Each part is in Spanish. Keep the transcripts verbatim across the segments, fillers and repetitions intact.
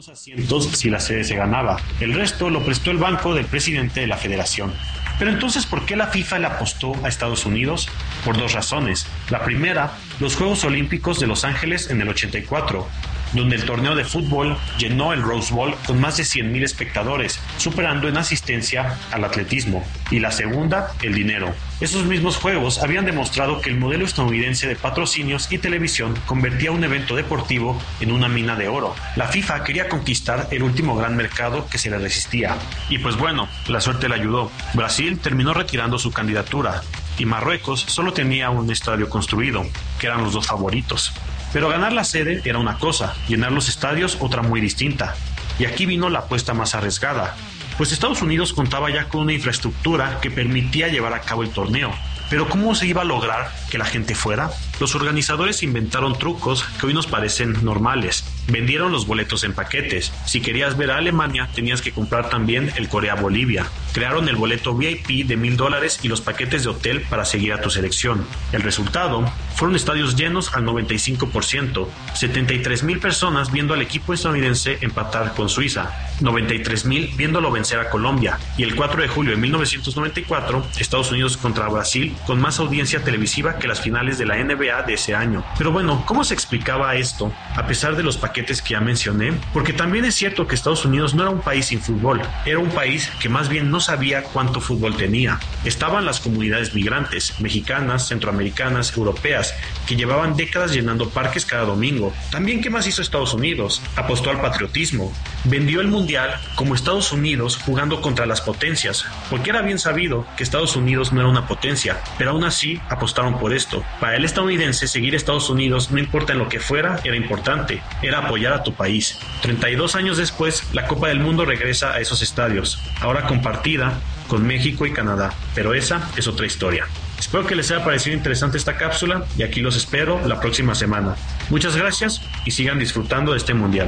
algunos asientos si la sede se ganaba. El resto lo prestó el banco del presidente de la federación. Pero entonces, ¿por qué la FIFA le apostó a Estados Unidos? Por dos razones. La primera, los Juegos Olímpicos de Los Ángeles en el ochenta y cuatro, donde el torneo de fútbol llenó el Rose Bowl con más de cien mil espectadores, superando en asistencia al atletismo. Y la segunda, el dinero. Esos mismos juegos habían demostrado que el modelo estadounidense de patrocinios y televisión convertía un evento deportivo en una mina de oro. La FIFA quería conquistar el último gran mercado que se le resistía. Y pues bueno, la suerte le ayudó. Brasil terminó retirando su candidatura y Marruecos solo tenía un estadio construido, que eran los dos favoritos. Pero ganar la sede era una cosa, llenar los estadios otra muy distinta. Y aquí vino la apuesta más arriesgada, pues Estados Unidos contaba ya con una infraestructura que permitía llevar a cabo el torneo. Pero ¿cómo se iba a lograr que la gente fuera? Los organizadores inventaron trucos que hoy nos parecen normales. Vendieron los boletos en paquetes. Si querías ver a Alemania, tenías que comprar también el Corea-Bolivia. Crearon el boleto V I P de mil dólares y los paquetes de hotel para seguir a tu selección. El resultado fueron estadios llenos al noventa y cinco por ciento, setenta y tres mil personas viendo al equipo estadounidense empatar con Suiza, noventa y tres mil viéndolo vencer a Colombia, y el cuatro de julio de mil novecientos noventa y cuatro, Estados Unidos contra Brasil, con más audiencia televisiva que las finales de la N B A de ese año. Pero bueno, ¿cómo se explicaba esto, a pesar de los paquetes que ya mencioné? Porque también es cierto que Estados Unidos no era un país sin fútbol, era un país que más bien no sabía cuánto fútbol tenía. Estaban las comunidades migrantes, mexicanas, centroamericanas, europeas, que llevaban décadas llenando parques cada domingo. También, ¿qué más hizo Estados Unidos? Apostó al patriotismo, vendió el mundial como Estados Unidos jugando contra las potencias, porque era bien sabido que Estados Unidos no era una potencia, pero aún así apostaron por esto. Para el estadounidense, seguir a Estados Unidos, no importa en lo que fuera, era importante, era apoyar a tu país. treinta y dos años después, la Copa del Mundo regresa a esos estadios, ahora compartida con México y Canadá, pero esa es otra historia. Espero que les haya parecido interesante esta cápsula y aquí los espero la próxima semana. Muchas gracias y sigan disfrutando de este mundial.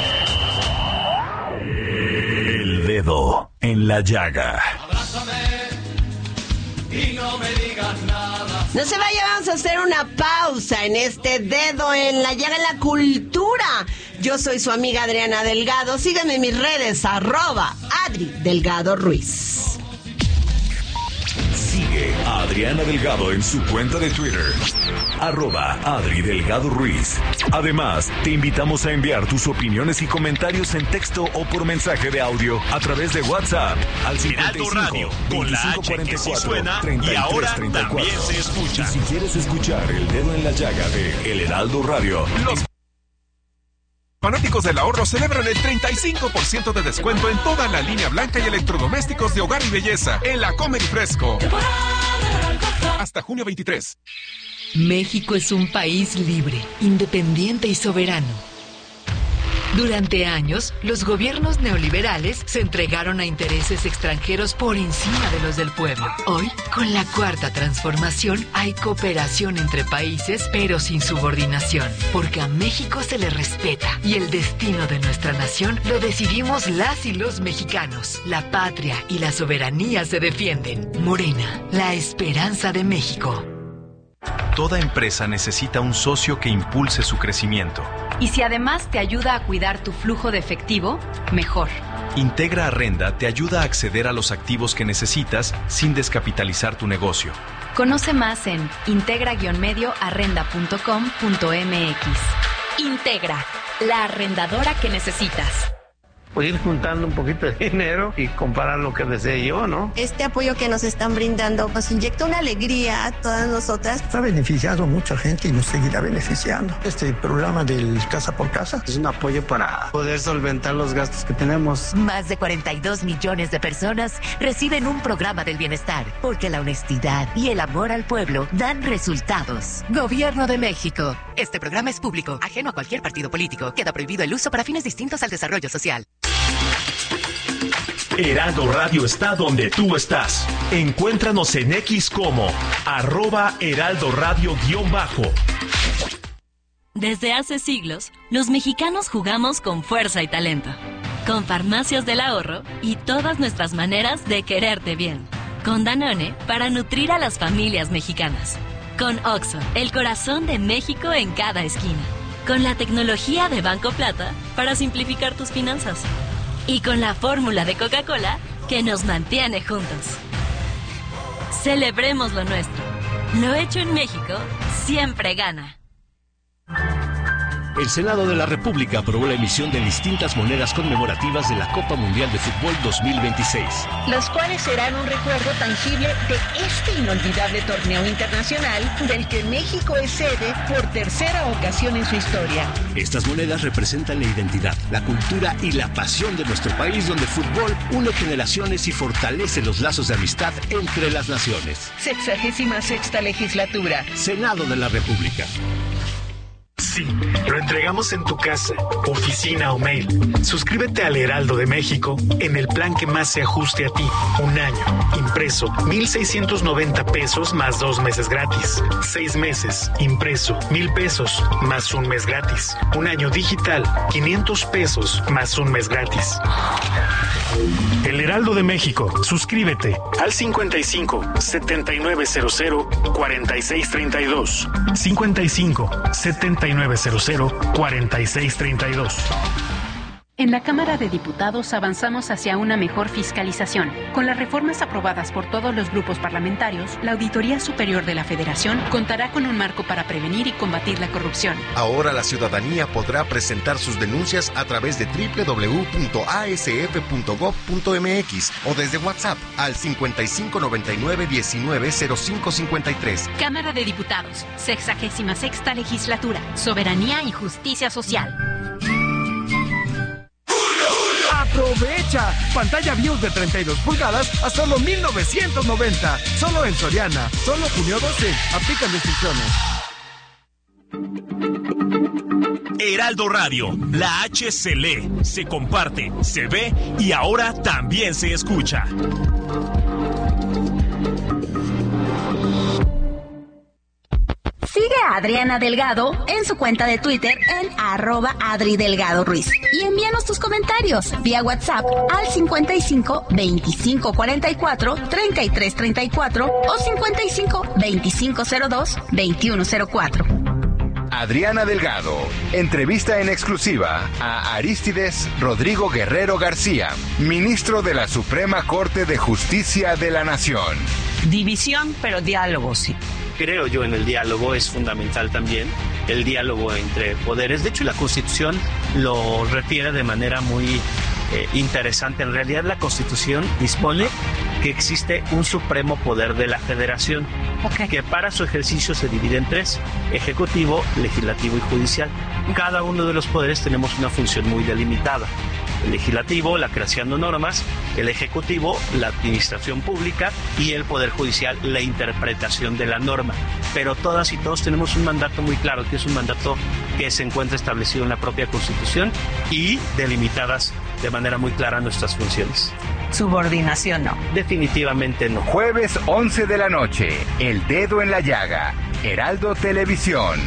El dedo en la llaga. Abrázame y no me digas nada. No se vaya, vamos a hacer una pausa en este dedo en la llaga en la cultura. Yo soy su amiga Adriana Delgado. Síganme en mis redes, arroba Adri Delgado Ruiz. Sigue a Adriana Delgado en su cuenta de Twitter, arroba Adri Delgado Ruiz. Además, te invitamos a enviar tus opiniones y comentarios en texto o por mensaje de audio a través de WhatsApp al cincuenta y cinco, veinticinco cuarenta y cuatro, treinta y tres treinta y cuatro. Y si quieres escuchar el dedo en la llaga de El Heraldo Radio, los fanáticos del ahorro celebran el treinta y cinco por ciento de descuento en toda la línea blanca y electrodomésticos de hogar y belleza en la Comer y Fresco. Hasta junio veintitrés. México es un país libre, independiente y soberano. Durante años, los gobiernos neoliberales se entregaron a intereses extranjeros por encima de los del pueblo. Hoy, con la cuarta transformación, hay cooperación entre países, pero sin subordinación, porque a México se le respeta y el destino de nuestra nación lo decidimos las y los mexicanos. La patria y la soberanía se defienden. Morena, la esperanza de México. Toda empresa necesita un socio que impulse su crecimiento. Y si además te ayuda a cuidar tu flujo de efectivo, mejor. Integra Arrenda te ayuda a acceder a los activos que necesitas sin descapitalizar tu negocio. Conoce más en integra medio arrenda punto com punto m x. Integra, la arrendadora que necesitas. Pues ir juntando un poquito de dinero y comparar lo que desee yo, ¿no? Este apoyo que nos están brindando nos inyecta una alegría a todas nosotras. Ha beneficiado a mucha gente y nos seguirá beneficiando. Este programa del Casa por Casa es un apoyo para poder solventar los gastos que tenemos. Más de cuarenta y dos millones de personas reciben un programa del bienestar, porque la honestidad y el amor al pueblo dan resultados. Gobierno de México. Este programa es público, ajeno a cualquier partido político. Queda prohibido el uso para fines distintos al desarrollo social. Heraldo Radio está donde tú estás. Encuéntranos en X como arroba Heraldo Radio guión bajo. Desde hace siglos, los mexicanos jugamos con fuerza y talento, con Farmacias del Ahorro y todas nuestras maneras de quererte bien, con Danone para nutrir a las familias mexicanas, con Oxxo, el corazón de México en cada esquina, con la tecnología de Banco Plata para simplificar tus finanzas. Y con la fórmula de Coca-Cola que nos mantiene juntos. Celebremos lo nuestro. Lo hecho en México siempre gana. El Senado de la República aprobó la emisión de distintas monedas conmemorativas de la Copa Mundial de Fútbol dos mil veintiséis. Los cuales serán un recuerdo tangible de este inolvidable torneo internacional del que México es sede por tercera ocasión en su historia. Estas monedas representan la identidad, la cultura y la pasión de nuestro país, donde el fútbol une generaciones y fortalece los lazos de amistad entre las naciones. Sexagésima sexta legislatura. Senado de la República. Sí, lo entregamos en tu casa, oficina o mail. Suscríbete al Heraldo de México en el plan que más se ajuste a ti. Un año, impreso, mil seiscientos noventa pesos más dos meses gratis. Seis meses, impreso, mil pesos más un mes gratis. Un año digital, quinientos pesos más un mes gratis. El Heraldo de México, suscríbete al cincuenta y cinco, setenta y nueve cero cero, cuarenta y seis treinta y dos. cincuenta y cinco, setenta y nueve cero cero, cuarenta y seis treinta y dos. En la Cámara de Diputados avanzamos hacia una mejor fiscalización. Con las reformas aprobadas por todos los grupos parlamentarios, la Auditoría Superior de la Federación contará con un marco para prevenir y combatir la corrupción. Ahora la ciudadanía podrá presentar sus denuncias a través de doble u doble u doble u punto a s f punto gob punto m x o desde WhatsApp al cincuenta y cinco noventa y nueve diecinueve cero cinco cincuenta y tres. Cámara de Diputados, sexagésima sexta legislatura, soberanía y justicia social. ¡Aprovecha! Pantalla B I O S de treinta y dos pulgadas a solo mil novecientos noventa. Solo en Soriana. Solo junio doce. Aplican restricciones. Heraldo Radio. La H se lee, se comparte, se ve y ahora también se escucha. Sigue a Adriana Delgado en su cuenta de Twitter en arroba Adri Delgado Ruiz. Y envíanos tus comentarios vía WhatsApp al cincuenta y cinco, veinticinco cuarenta y cuatro, treinta y tres treinta y cuatro o cincuenta y cinco, veinticinco cero dos, veintiuno cero cuatro. Adriana Delgado, entrevista en exclusiva a Arístides Rodrigo Guerrero García, ministro de la Suprema Corte de Justicia de la Nación. División, pero diálogo, sí. Creo yo en el diálogo, es fundamental también el diálogo entre poderes. De hecho, la Constitución lo refiere de manera muy eh, interesante. En realidad, la Constitución dispone que existe un supremo poder de la Federación, okay, que para su ejercicio se divide en tres: ejecutivo, legislativo y judicial. Cada uno de los poderes tenemos una función muy delimitada. El legislativo, la creación de normas; el ejecutivo, la administración pública; y el poder judicial, la interpretación de la norma. Pero todas y todos tenemos un mandato muy claro, que es un mandato que se encuentra establecido en la propia Constitución y delimitadas de manera muy clara nuestras funciones. Subordinación no. Definitivamente no. Jueves once de la noche, El Dedo en la Llaga, Heraldo Televisión.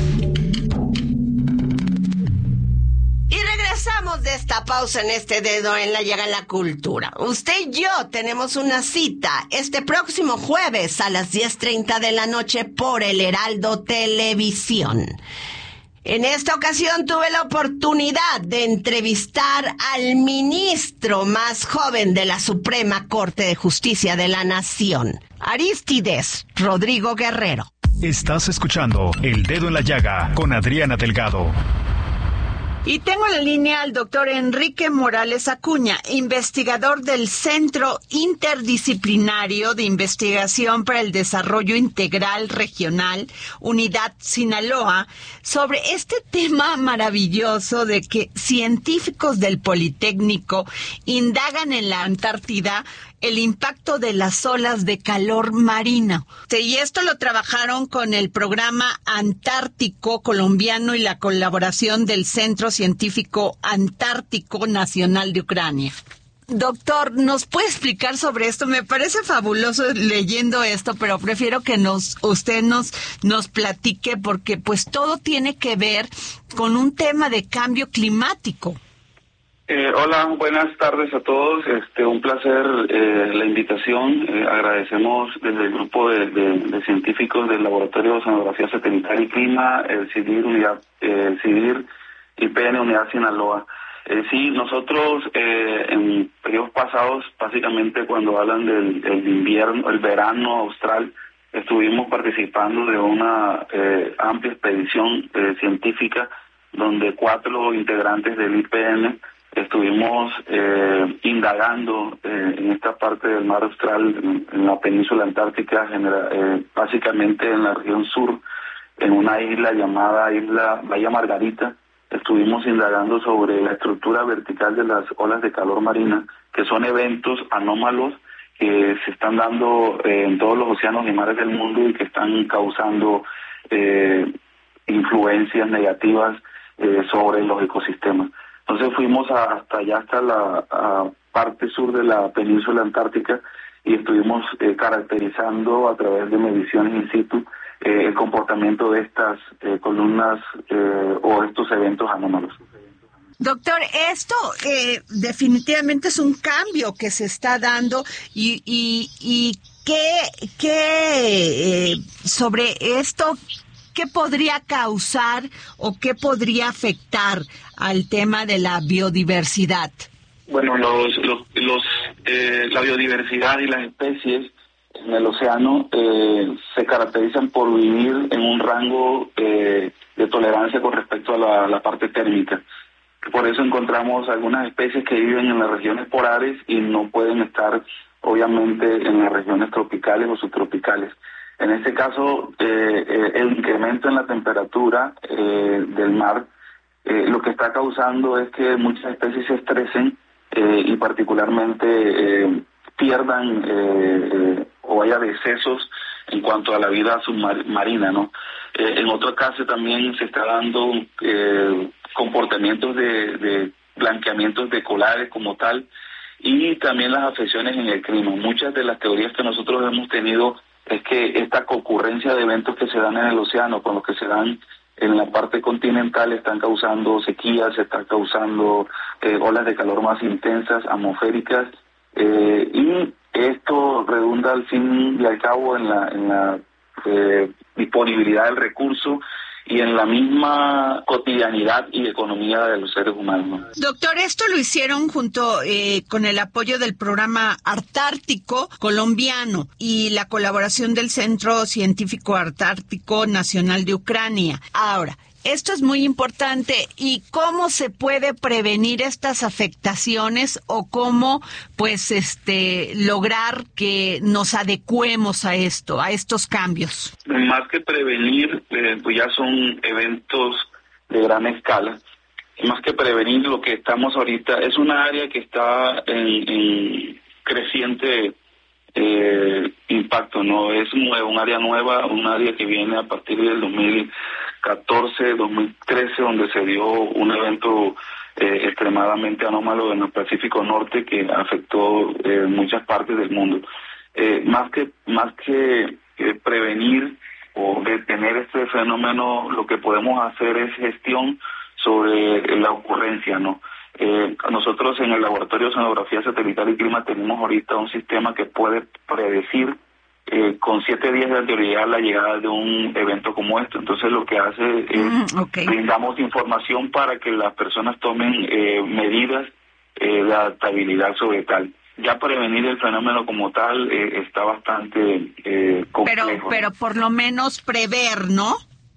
Regresamos de esta pausa en este Dedo en la Llaga en la Cultura. Usted y yo tenemos una cita este próximo jueves a las diez treinta de la noche por el Heraldo Televisión. En esta ocasión tuve la oportunidad de entrevistar al ministro más joven de la Suprema Corte de Justicia de la Nación, Arístides Rodrigo Guerrero. Estás escuchando El Dedo en la Llaga con Adriana Delgado. Y tengo en la línea al doctor Enrique Morales Acuña, investigador del Centro Interdisciplinario de Investigación para el Desarrollo Integral Regional, Unidad Sinaloa, sobre este tema maravilloso de que científicos del Politécnico indagan en la Antártida el impacto de las olas de calor marino. Y esto lo trabajaron con el Programa Antártico Colombiano y la colaboración del Centro Científico Antártico Nacional de Ucrania. Doctor, ¿nos puede explicar sobre esto? Me parece fabuloso leyendo esto, pero prefiero que nos usted nos nos platique, porque pues todo tiene que ver con un tema de cambio climático. Eh, hola, buenas tardes a todos. Este, un placer eh, la invitación. Eh, agradecemos desde el grupo de, de, de científicos del Laboratorio de Oceanografía Satelital y Clima, el CIDIR, unidad, eh, el CIDIR y P N Unidad Sinaloa. Eh, sí, nosotros eh, en periodos pasados, básicamente cuando hablan del, del invierno, el verano austral, estuvimos participando de una eh, amplia expedición eh, científica donde cuatro integrantes del I P N estuvimos eh, indagando eh, en esta parte del mar austral, en, en la península antártica, genera, eh, básicamente en la región sur, en una isla llamada Isla Bahía Margarita. Estuvimos indagando sobre la estructura vertical de las olas de calor marina, que son eventos anómalos que se están dando eh, en todos los océanos y mares del mundo y que están causando eh, influencias negativas eh, sobre los ecosistemas. Entonces fuimos a, hasta allá, hasta la a parte sur de la península antártica, y estuvimos eh, caracterizando a través de mediciones in situ eh, el comportamiento de estas eh, columnas eh, o estos eventos anómalos. Doctor, esto eh, definitivamente es un cambio que se está dando y, y, y qué, qué eh, sobre esto, ¿qué podría causar o qué podría afectar al tema de la biodiversidad? Bueno, los, los, los eh, la biodiversidad y las especies en el océano eh, se caracterizan por vivir en un rango eh, de tolerancia con respecto a la, la parte térmica. Por eso encontramos algunas especies que viven en las regiones polares y no pueden estar, obviamente, en las regiones tropicales o subtropicales. En este caso, eh, eh, el incremento en la temperatura eh, del mar eh, lo que está causando es que muchas especies se estresen eh, y particularmente eh, pierdan eh, eh, o haya decesos en cuanto a la vida submarina, ¿no? Eh, en otro caso también se está dando eh, comportamientos de, de blanqueamientos de colares como tal, y también las afecciones en el clima. Muchas de las teorías que nosotros hemos tenido es que esta concurrencia de eventos que se dan en el océano con los que se dan en la parte continental están causando sequías, se están causando eh, olas de calor más intensas, atmosféricas, eh, y esto redunda al fin y al cabo en la, en la eh, disponibilidad del recurso y en la misma cotidianidad y economía de los seres humanos. Doctor, esto lo hicieron junto eh, con el apoyo del programa Antártico colombiano y la colaboración del Centro Científico Antártico Nacional de Ucrania. Ahora, esto es muy importante. ¿Y cómo se puede prevenir estas afectaciones o cómo, pues, este, lograr que nos adecuemos a esto, a estos cambios? Más que prevenir, eh, pues ya son eventos de gran escala. Más que prevenir, lo que estamos ahorita es una área que está en, en creciente eh, impacto, ¿no? Es nuevo, un área nueva, un área que viene a partir del dos mil catorce, dos mil trece, donde se dio un evento eh, extremadamente anómalo en el Pacífico Norte que afectó eh, muchas partes del mundo. Eh, más que más que eh, prevenir o detener este fenómeno, lo que podemos hacer es gestión sobre la ocurrencia, ¿no? Eh, nosotros en el Laboratorio de Oceanografía Satelital y Clima tenemos ahorita un sistema que puede predecir Eh, con siete días de anterioridad la llegada de un evento como este. Entonces lo que hace es mm, okay. brindamos información para que las personas tomen eh, medidas eh, de adaptabilidad sobre tal. Ya prevenir el fenómeno como tal eh, está bastante eh, complejo. Pero, pero por lo menos prever, ¿no?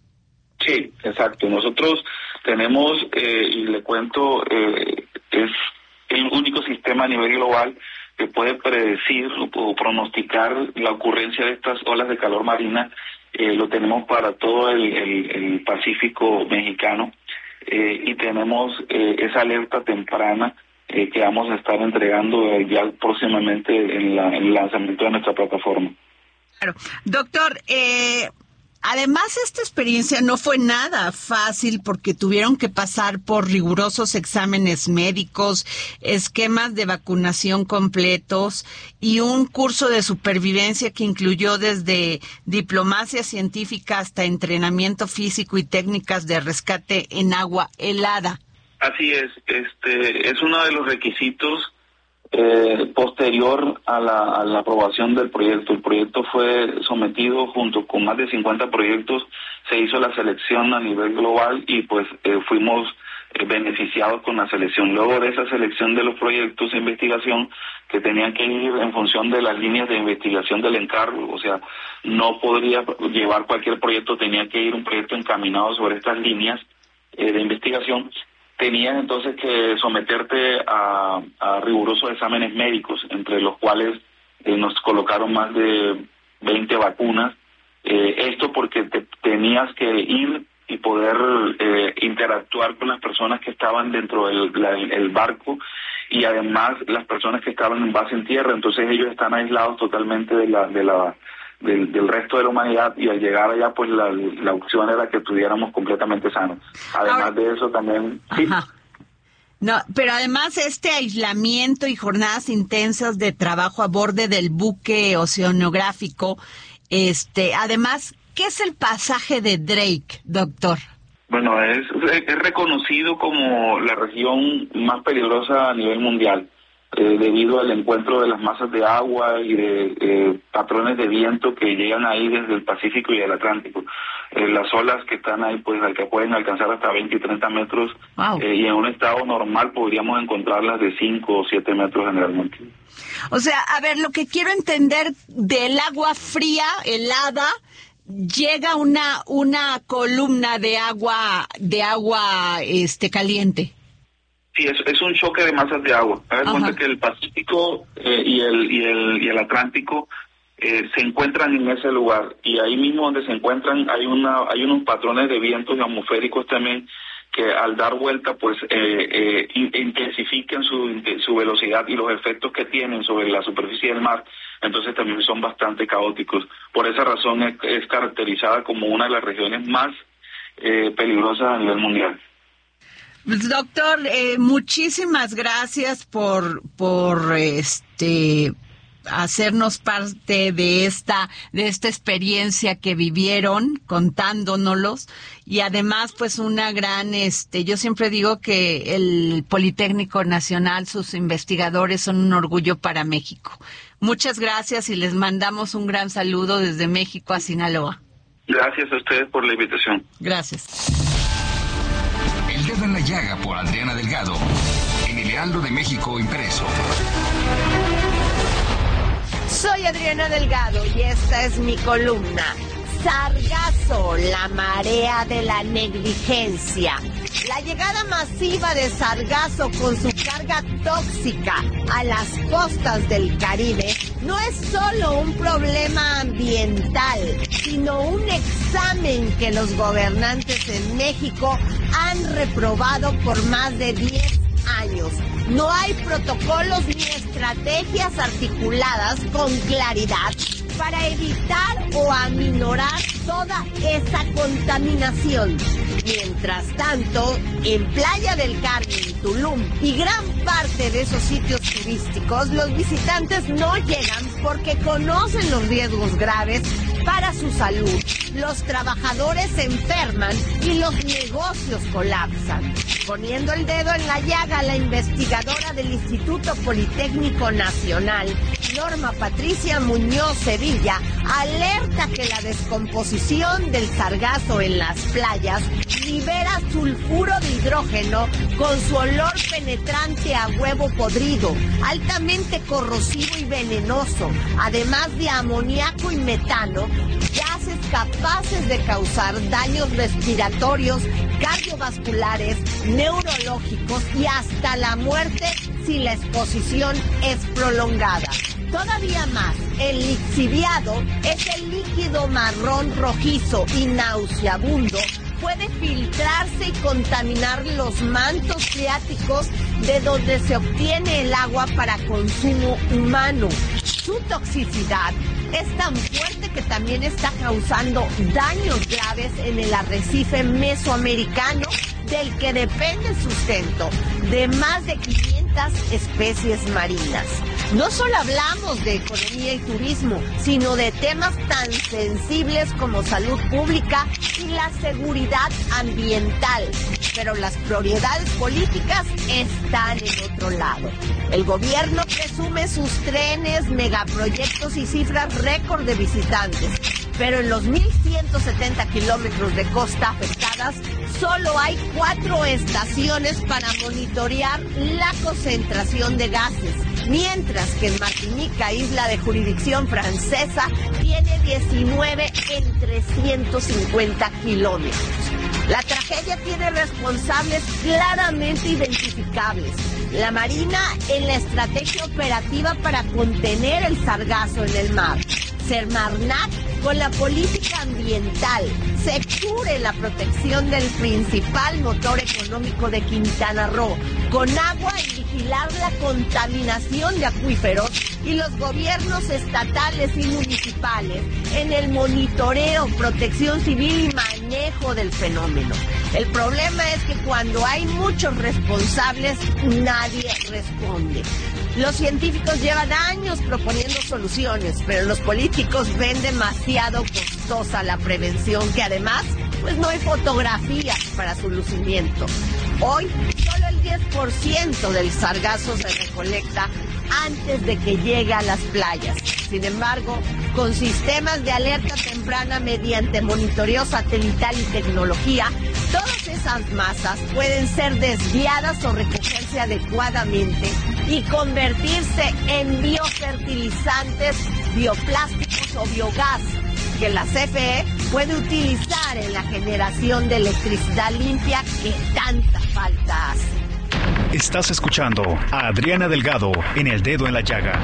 Sí, exacto. Nosotros tenemos, eh, y le cuento, eh, es el único sistema a nivel global que puede predecir o pronosticar la ocurrencia de estas olas de calor marina. Eh, lo tenemos para todo el, el, el Pacífico mexicano, eh, y tenemos eh, esa alerta temprana eh, que vamos a estar entregando eh, ya próximamente en, la, en el lanzamiento de nuestra plataforma. Claro. Doctor, eh... además, esta experiencia no fue nada fácil porque tuvieron que pasar por rigurosos exámenes médicos, esquemas de vacunación completos y un curso de supervivencia que incluyó desde diplomacia científica hasta entrenamiento físico y técnicas de rescate en agua helada. Así es, este es uno de los requisitos eh, posterior a la, a la aprobación del proyecto. El proyecto fue sometido junto con más de cincuenta proyectos, se hizo la selección a nivel global y pues eh, fuimos eh, beneficiados con la selección. Luego de esa selección de los proyectos de investigación que tenían que ir en función de las líneas de investigación del encargo, o sea, no podría llevar cualquier proyecto, tenía que ir un proyecto encaminado sobre estas líneas eh, de investigación. Tenías entonces que someterte a, a rigurosos exámenes médicos, entre los cuales eh, nos colocaron más de veinte vacunas. Eh, esto porque te, tenías que ir y poder eh, interactuar con las personas que estaban dentro del la, el barco y además las personas que estaban en base en tierra. Entonces ellos están aislados totalmente de la de la del, del resto de la humanidad y al llegar allá pues la, la opción era que estuviéramos completamente sanos. Además Ahora, de eso también... ¿sí? No, pero además este aislamiento y jornadas intensas de trabajo a borde del buque oceanográfico, este, además, ¿qué es el pasaje de Drake, doctor? Bueno, es, es reconocido como la región más peligrosa a nivel mundial. Eh, debido al encuentro de las masas de agua y de eh, patrones de viento que llegan ahí desde el Pacífico y el Atlántico. Eh, las olas que están ahí, pues, que pueden alcanzar hasta veinte y treinta metros, wow. eh, y en un estado normal podríamos encontrarlas de cinco o siete metros generalmente. O sea, a ver, lo que quiero entender, del agua fría, helada, llega una una columna de agua, de agua este caliente. Sí, es, es un choque de masas de agua. Haz cuenta que el Pacífico eh, y el y el y el Atlántico eh, se encuentran en ese lugar y ahí mismo donde se encuentran hay una hay unos patrones de vientos atmosféricos también que al dar vuelta pues eh, eh, intensifican su su velocidad y los efectos que tienen sobre la superficie del mar. Entonces también son bastante caóticos. Por esa razón es, es caracterizada como una de las regiones más eh, peligrosas a nivel mundial. Doctor, eh, muchísimas gracias por por este hacernos parte de esta de esta experiencia que vivieron contándonos y además pues una gran este yo siempre digo que el Politécnico Nacional, sus investigadores son un orgullo para México. Muchas gracias y les mandamos un gran saludo desde México a Sinaloa. Gracias a ustedes por la invitación. Gracias. El dedo en la llaga por Adriana Delgado, en El Heraldo de México impreso. Soy Adriana Delgado y esta es mi columna. Sargazo, la marea de la negligencia. La llegada masiva de sargazo con su carga tóxica a las costas del Caribe no es solo un problema ambiental, sino un examen que los gobernantes en México han reprobado por más de diez años. No hay protocolos ni estrategias articuladas con claridad para evitar o aminorar toda esa contaminación. Mientras tanto, en Playa del Carmen, Tulum y gran parte de esos sitios turísticos, los visitantes no llegan porque conocen los riesgos graves para su salud. Los trabajadores se enferman y los negocios colapsan. Poniendo el dedo en la llaga, la investigadora del Instituto Politécnico Nacional, Norma Patricia Muñoz Sevilla, alerta que la descomposición del sargazo en las playas libera sulfuro de hidrógeno con su olor penetrante a huevo podrido, altamente corrosivo y venenoso, además de amoníaco y metano, gases capaces de causar daños respiratorios, cardiovasculares, neurológicos y hasta la muerte si la exposición es prolongada. Todavía más, el lixiviado es el líquido marrón rojizo y nauseabundo. Puede filtrarse y contaminar los mantos freáticos de donde se obtiene el agua para consumo humano. Su toxicidad es tan fuerte que también está causando daños graves en el arrecife mesoamericano, del que depende el sustento de más de quinientas especies marinas. No solo hablamos de economía y turismo, sino de temas tan sensibles como salud pública y la seguridad ambiental. Pero las prioridades políticas están en otro lado. El gobierno presume sus trenes, megaproyectos y cifras récord de visitantes. Pero en los mil ciento setenta kilómetros de costa afectadas, solo hay cuatro estaciones para monitorear la concentración de gases, mientras que en Martinica, isla de jurisdicción francesa, tiene diecinueve en trescientos cincuenta kilómetros. La tragedia tiene responsables claramente identificables. La Marina en la estrategia operativa para contener el sargazo en el mar. Semarnat con la política ambiental. Secure la protección del principal motor económico de Quintana Roo, con agua y vigilar la contaminación de acuíferos, y los gobiernos estatales y municipales en el monitoreo, protección civil y manejo del fenómeno. El problema es que cuando hay muchos responsables, nadie responde. Los científicos llevan años proponiendo soluciones, pero los políticos ven demasiado costosa la prevención, que además, pues no hay fotografías para su lucimiento. Hoy, solo el diez por ciento del sargazo se recolecta antes de que llegue a las playas. Sin embargo, con sistemas de alerta temprana mediante monitoreo satelital y tecnología, todas esas masas pueden ser desviadas o recogerse adecuadamente y convertirse en biofertilizantes, bioplásticos o biogás, que la C F E puede utilizar en la generación de electricidad limpia que tanta falta hace. Estás escuchando a Adriana Delgado en El Dedo en la Llaga.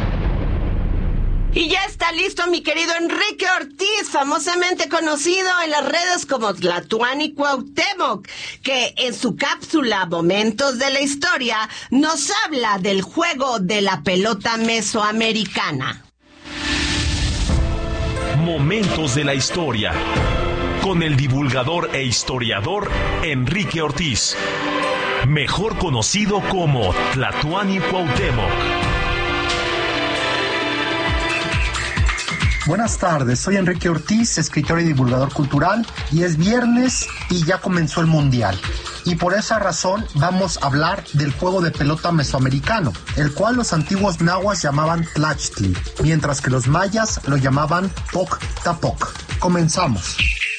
Y ya está listo mi querido Enrique Ortiz, famosamente conocido en las redes como Tlatuani Cuauhtémoc, que en su cápsula Momentos de la Historia nos habla del juego de la pelota mesoamericana. Momentos de la Historia, con el divulgador e historiador Enrique Ortiz, mejor conocido como Tlatuani Cuauhtémoc. Buenas tardes, soy Enrique Ortiz, escritor y divulgador cultural, y es viernes y ya comenzó el Mundial. Y por esa razón vamos a hablar del juego de pelota mesoamericano, el cual los antiguos nahuas llamaban Tlachtli, mientras que los mayas lo llamaban Poc Tapoc. Comenzamos.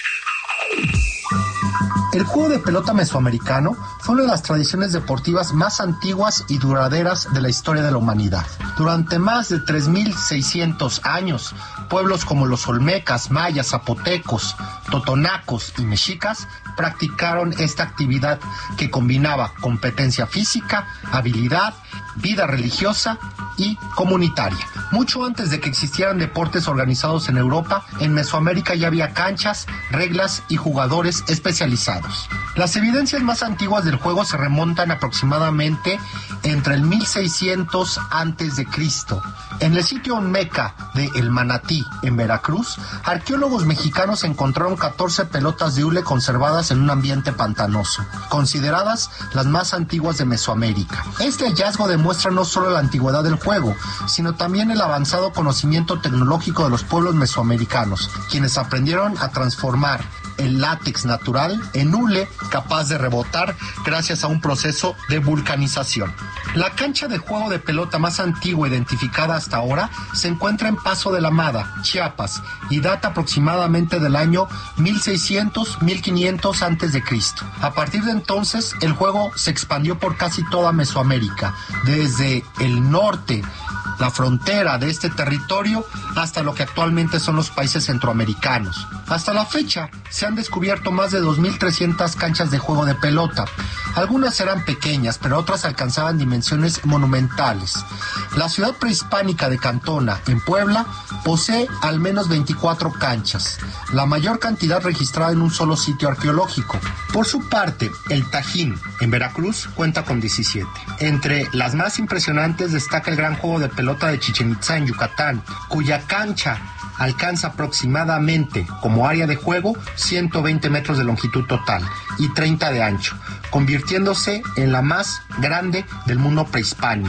El juego de pelota mesoamericano fue una de las tradiciones deportivas más antiguas y duraderas de la historia de la humanidad. Durante más de tres mil seiscientos años, pueblos como los olmecas, mayas, zapotecos, totonacos y mexicas practicaron esta actividad que combinaba competencia física, habilidad, vida religiosa y comunitaria. Mucho antes de que existieran deportes organizados en Europa, en Mesoamérica ya había canchas, reglas y jugadores especializados. Las evidencias más antiguas del juego se remontan aproximadamente entre el mil seiscientos antes de Cristo. En el sitio olmeca de El Manatí, en Veracruz, arqueólogos mexicanos encontraron catorce pelotas de hule conservadas en un ambiente pantanoso, consideradas las más antiguas de Mesoamérica. Este hallazgo demuestra no solo la antigüedad del juego, sino también el avanzado conocimiento tecnológico de los pueblos mesoamericanos, quienes aprendieron a transformar el látex natural en hule capaz de rebotar gracias a un proceso de vulcanización. La cancha de juego de pelota más antigua identificada hasta ahora se encuentra en Paso de la Mada, Chiapas, y data aproximadamente del año mil seiscientos a mil quinientos antes de Cristo. A partir de entonces, el juego se expandió por casi toda Mesoamérica, desde el norte, la frontera de este territorio, hasta lo que actualmente son los países centroamericanos. Hasta la fecha, se han descubierto más de dos mil trescientas canchas de juego de pelota. Algunas eran pequeñas, pero otras alcanzaban dimensiones monumentales. La ciudad prehispánica de Cantona, en Puebla, posee al menos veinticuatro canchas, la mayor cantidad registrada en un solo sitio arqueológico. Por su parte, el Tajín, en Veracruz, cuenta con diecisiete. Entre las más impresionantes destaca el gran juego de pelota de Chichén Itzá, en Yucatán, cuya cancha alcanza aproximadamente como área de juego ciento veinte metros de longitud total y treinta de ancho, convirtiéndose en la más grande del mundo prehispánico.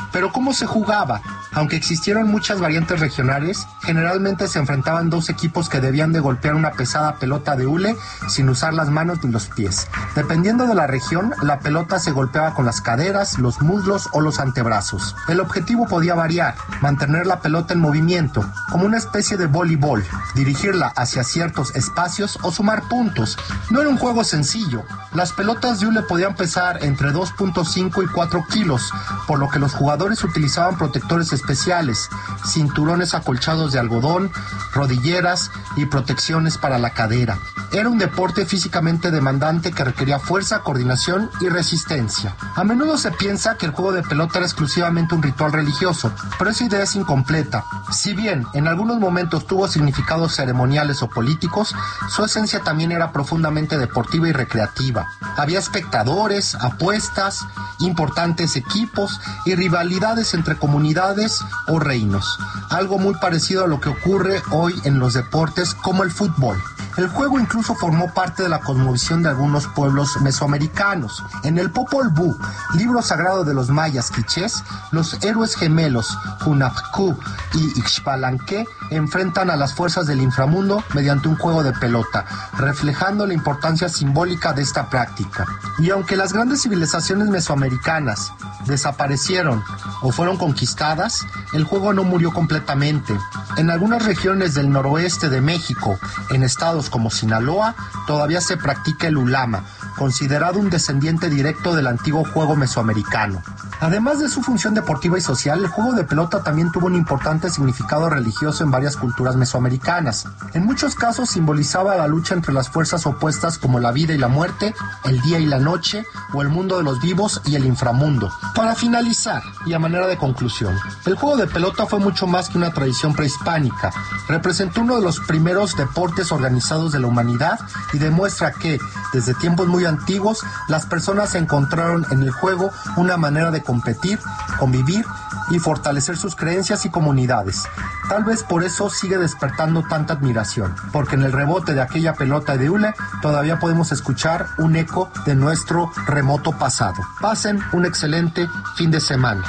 Pero ¿cómo se jugaba? Aunque existieron muchas variantes regionales, generalmente se enfrentaban dos equipos que debían de golpear una pesada pelota de hule sin usar las manos ni los pies. Dependiendo de la región, la pelota se golpeaba con las caderas, los muslos o los antebrazos. El objetivo podía variar: mantener la pelota en movimiento, como una especie de voleibol, dirigirla hacia ciertos espacios o sumar puntos. No era un juego sencillo. Las pelotas de hule podían pesar entre dos punto cinco y cuatro kilos, por lo que los jugadores utilizaban protectores especiales, cinturones acolchados de algodón, rodilleras y protecciones para la cadera. Era un deporte físicamente demandante que requería fuerza, coordinación y resistencia. A menudo se piensa que el juego de pelota era exclusivamente un ritual religioso, pero esa idea es incompleta. Si bien en algunos momentos tuvo significados ceremoniales o políticos, su esencia también era profundamente deportiva y recreativa. Había espectadores, apuestas, importantes equipos y rivalidades entre comunidades o reinos, algo muy parecido a lo que ocurre hoy en los deportes como el fútbol. El juego incluso formó parte de la cosmovisión de algunos pueblos mesoamericanos. En el Popol Vuh, libro sagrado de los mayas quichés, los héroes gemelos Hunahpu y Ixpalanque enfrentan a las fuerzas del inframundo mediante un juego de pelota, reflejando la importancia simbólica de esta práctica. Y aunque las grandes civilizaciones mesoamericanas desaparecieron o fueron conquistadas, el juego no murió completamente. En algunas regiones del noroeste de México, en estados como Sinaloa, todavía se practica el ulama, considerado un descendiente directo del antiguo juego mesoamericano. Además de su función deportiva y social, el juego de pelota también tuvo un importante significado religioso en varias culturas mesoamericanas. En muchos casos simbolizaba la lucha entre las fuerzas opuestas como la vida y la muerte, el día y la noche, o el mundo de los vivos y el inframundo. Para finalizar, y a manera de conclusión, el juego de pelota fue mucho más que una tradición prehispánica. Representó uno de los primeros deportes organizados de la humanidad y demuestra que, desde tiempos muy antiguos, las personas encontraron en el juego una manera de competir, convivir y fortalecer sus creencias y comunidades. Tal vez por eso sigue despertando tanta admiración, porque en el rebote de aquella pelota de hule todavía podemos escuchar un eco de nuestro remoto pasado. Pasen un excelente fin de semana.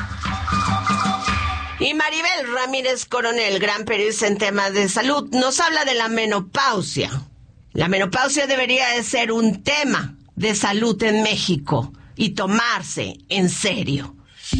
Y Maribel Ramírez Coronel, gran periodista en temas de salud, nos habla de la menopausia. La menopausia debería de ser un tema de salud en México y tomarse en serio.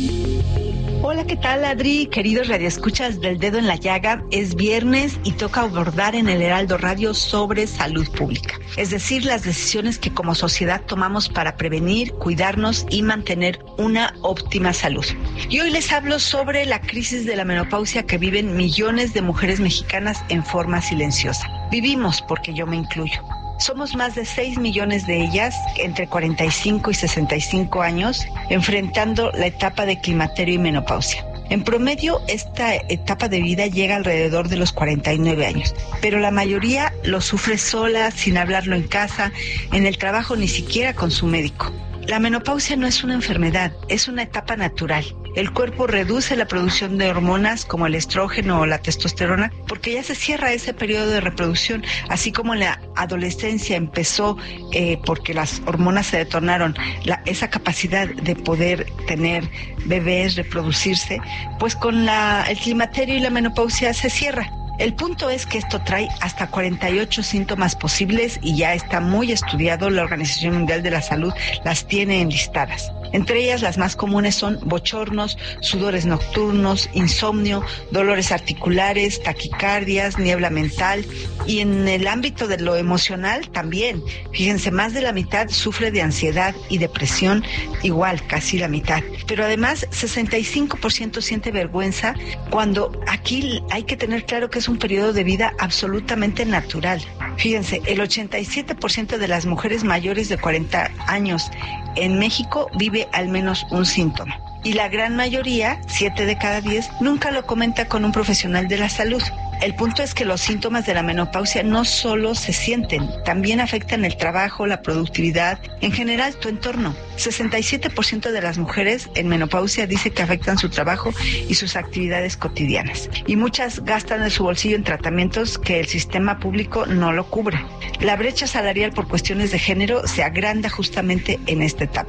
Hola, ¿qué tal, Adri? Queridos radioescuchas del Dedo en la Llaga, es viernes y toca abordar en el Heraldo Radio sobre salud pública, es decir, las decisiones que como sociedad tomamos para prevenir, cuidarnos y mantener una óptima salud. Y hoy les hablo sobre la crisis de la menopausia que viven millones de mujeres mexicanas en forma silenciosa. Vivimos, porque yo me incluyo. Somos más de seis millones de ellas, entre cuarenta y cinco y sesenta y cinco años, enfrentando la etapa de climaterio y menopausia. En promedio, esta etapa de vida llega alrededor de los cuarenta y nueve años, pero la mayoría lo sufre sola, sin hablarlo en casa, en el trabajo, ni siquiera con su médico. La menopausia no es una enfermedad, es una etapa natural. El cuerpo reduce la producción de hormonas como el estrógeno o la testosterona porque ya se cierra ese periodo de reproducción, así como en la adolescencia empezó eh, porque las hormonas se detonaron, la, esa capacidad de poder tener bebés, reproducirse, pues con la, el climaterio y la menopausia se cierra. El punto es que esto trae hasta cuarenta y ocho síntomas posibles y ya está muy estudiado. La Organización Mundial de la Salud las tiene enlistadas. Entre ellas, las más comunes son bochornos, sudores nocturnos, insomnio, dolores articulares, taquicardias, niebla mental. Y en el ámbito de lo emocional también. Fíjense, más de la mitad sufre de ansiedad y depresión, igual, casi la mitad. Pero además, sesenta y cinco por ciento siente vergüenza, cuando aquí hay que tener claro que es un periodo de vida absolutamente natural. Fíjense, el ochenta y siete por ciento de las mujeres mayores de cuarenta años en México vive al menos un síntoma. Y la gran mayoría, siete de cada diez, nunca lo comenta con un profesional de la salud. El punto es que los síntomas de la menopausia no solo se sienten, también afectan el trabajo, la productividad, en general tu entorno. sesenta y siete por ciento de las mujeres en menopausia dice que afectan su trabajo y sus actividades cotidianas. Y muchas gastan de su bolsillo en tratamientos que el sistema público no lo cubre. La brecha salarial por cuestiones de género se agranda justamente en esta etapa.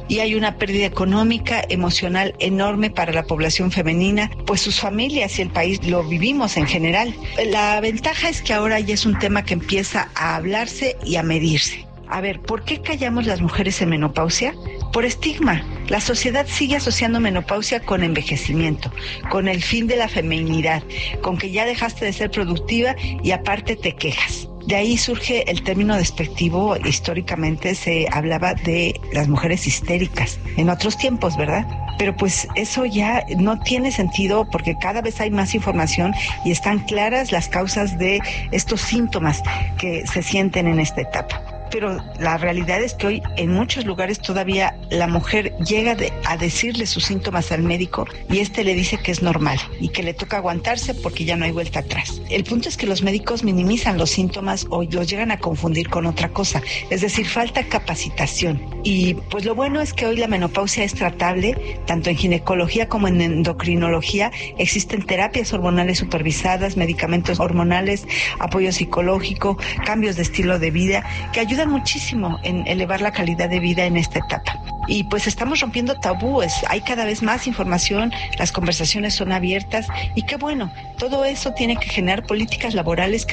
y hay una pérdida económica, emocional enorme para la población femenina, pues sus familias y el país lo vivimos en general. La ventaja es que ahora ya es un tema que empieza a hablarse y a medirse. A ver, ¿por qué callamos las mujeres en menopausia? Por estigma. La sociedad sigue asociando menopausia con envejecimiento, con el fin de la feminidad, con que ya dejaste de ser productiva y aparte te quejas. De ahí surge el término despectivo. Históricamente se hablaba de las mujeres histéricas, en otros tiempos, ¿verdad? Pero pues eso ya no tiene sentido porque cada vez hay más información y están claras las causas de estos síntomas que se sienten en esta etapa. Pero la realidad es que hoy en muchos lugares todavía la mujer llega de, a decirle sus síntomas al médico y este le dice que es normal y que le toca aguantarse porque ya no hay vuelta atrás. El punto es que los médicos minimizan los síntomas o los llegan a confundir con otra cosa, es decir, falta capacitación. Y pues lo bueno es que hoy la menopausia es tratable, tanto en ginecología como en endocrinología. Existen terapias hormonales supervisadas, medicamentos hormonales, apoyo psicológico, cambios de estilo de vida que ayudan muchísimo en elevar la calidad de vida en esta etapa. Y pues estamos rompiendo tabúes, hay cada vez más información, las conversaciones son abiertas y qué bueno, todo eso tiene que generar políticas laborales